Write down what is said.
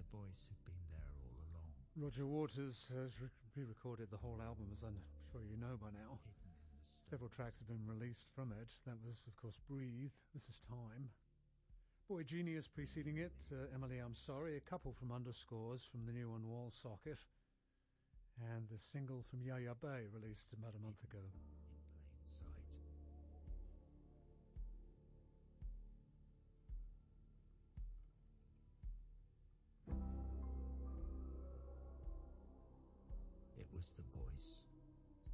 voice had been there all along. Roger Waters has re-recorded the whole album, as I'm sure you know by now. Hidden in the stone. Several tracks have been released from it. That was, of course, Breathe. This is Time. Boy Genius preceding it. Emily, I'm Sorry. A couple from Underscores from the new one, Wall Socket. And the single from Yaya Bay, released about a month ago. In plain sight. It was the voice